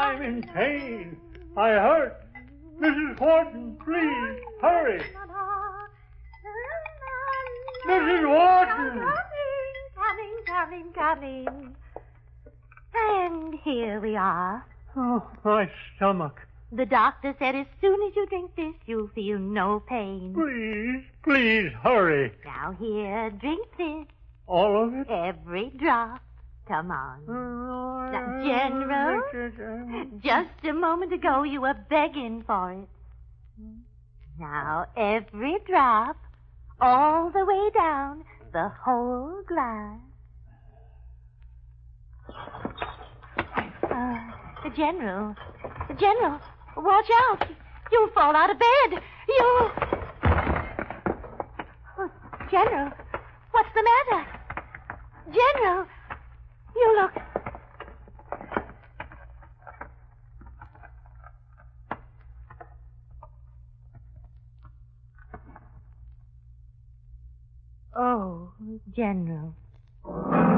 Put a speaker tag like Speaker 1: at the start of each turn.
Speaker 1: I'm in pain. I hurt. Mrs. Wharton, please, hurry. Mrs. Wharton!
Speaker 2: Coming. And here we are.
Speaker 1: Oh, my stomach.
Speaker 2: The doctor said as soon as you drink this, you'll feel no pain.
Speaker 1: Please, hurry.
Speaker 2: Now here, drink this.
Speaker 1: All of it?
Speaker 2: Every drop. Come on. Now, General, just a moment ago you were begging for it. Now, every drop, all the way down, the whole glass. General, watch out. You'll fall out of bed. Oh, General, what's the matter? General, you look... Oh, General.